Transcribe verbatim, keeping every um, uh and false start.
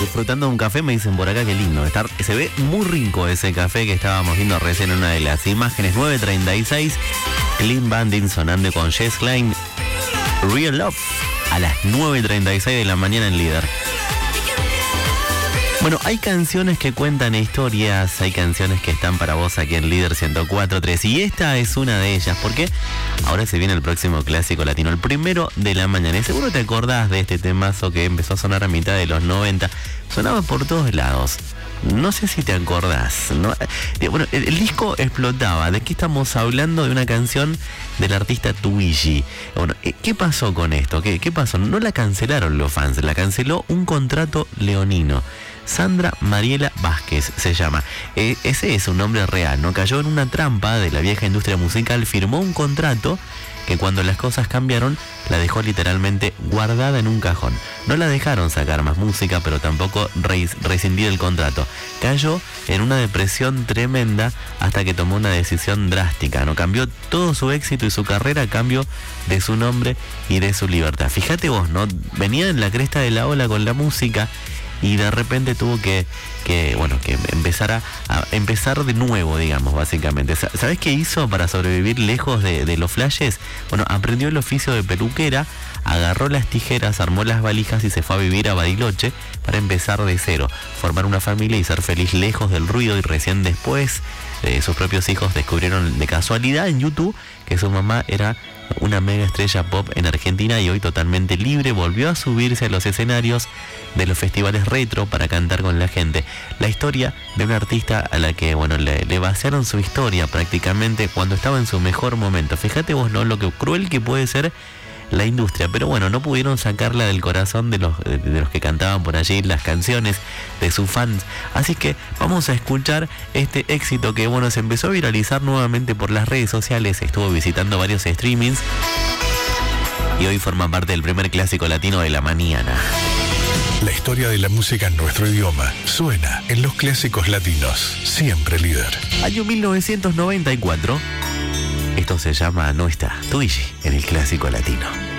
disfrutando de un café, me dicen por acá, qué lindo. Estar, se ve muy rico ese café que estábamos viendo recién en una de las imágenes. nueve treinta y seis, Clean Bandit sonando con Jess Klein, Real Love, a las nueve treinta y seis de la mañana en Líder. Bueno, hay canciones que cuentan historias, hay canciones que están para vos aquí en Líder ciento cuatro punto tres, y esta es una de ellas, porque ahora se viene el próximo clásico latino, el primero de la mañana, y seguro te acordás de este temazo que empezó a sonar a mitad de los noventa, sonaba por todos lados. No sé si te acordás, ¿no? Bueno, el, el disco explotaba. ¿De qué estamos hablando? De una canción del artista Twiggy. Bueno, ¿qué pasó con esto? ¿Qué, qué pasó? No la cancelaron los fans, la canceló un contrato leonino. Sandra Mariela Vázquez se llama. Eh, ese es un nombre real, ¿no? Cayó en una trampa de la vieja industria musical, firmó un contrato que cuando las cosas cambiaron la dejó literalmente guardada en un cajón. No la dejaron sacar más música, pero tampoco rescindir el contrato. Cayó en una depresión tremenda hasta que tomó una decisión drástica, ¿no? Cambió todo su éxito y su carrera a cambio de su nombre y de su libertad. Fíjate vos, ¿no? Venía en la cresta de la ola con la música y de repente tuvo que, que bueno, que empezar a, a empezar de nuevo, digamos, básicamente. ¿Sabés qué hizo para sobrevivir lejos de, de los flashes? Bueno, aprendió el oficio de peluquera, agarró las tijeras, armó las valijas y se fue a vivir a Bariloche para empezar de cero, formar una familia y ser feliz lejos del ruido. Y recién después eh, sus propios hijos descubrieron de casualidad en YouTube que su mamá era una mega estrella pop en Argentina, y hoy totalmente libre volvió a subirse a los escenarios de los festivales retro para cantar con la gente. La historia de una artista a la que, bueno, le, le vaciaron su historia prácticamente cuando estaba en su mejor momento. Fíjate vos, ¿no? Lo que cruel que puede ser la industria, pero bueno, no pudieron sacarla del corazón de los, de, de los que cantaban por allí las canciones de sus fans. Así que vamos a escuchar este éxito que, bueno, se empezó a viralizar nuevamente por las redes sociales, estuvo visitando varios streamings y hoy forma parte del primer clásico latino de la mañana. La historia de la música en nuestro idioma suena en los clásicos latinos, siempre Líder. Año mil novecientos noventa y cuatro. Esto se llama No está, Twiggy en el clásico latino.